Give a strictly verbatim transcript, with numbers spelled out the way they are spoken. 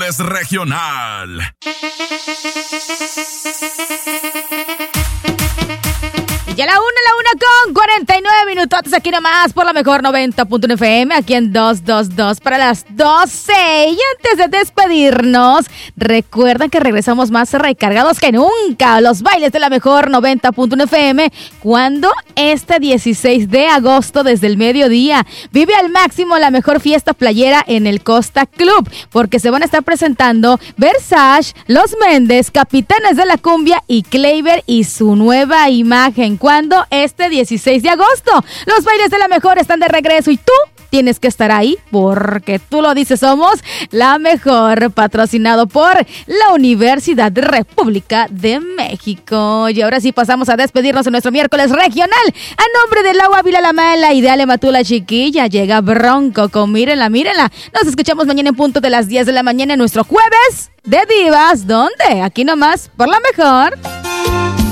miércoles regional. Ya la una, la una con cuarenta y nueve minutos aquí nomás por la mejor noventa punto uno F M, aquí en dos dos dos para las doce. Y antes de despedirnos, recuerden que regresamos más recargados que nunca a los bailes de la mejor noventa punto uno F M, cuando este dieciséis de agosto desde el mediodía vive al máximo la mejor fiesta playera en el Costa Club, porque se van a estar presentando Versace, Los Méndez, Capitanes de la Cumbia y Kleiber y su nueva imagen. Cuando este dieciséis de agosto los bailes de la mejor están de regreso y tú tienes que estar ahí porque tú lo dices, somos la mejor, patrocinado por la Universidad de República de México. Y ahora sí pasamos a despedirnos en nuestro miércoles regional. A nombre del Agua Vila La Mala y de Ale Matula Chiquilla, llega Bronco con Mírenla, Mírenla. Nos escuchamos mañana en punto de las diez de la mañana en nuestro jueves de divas. ¿Dónde? Aquí nomás por la mejor.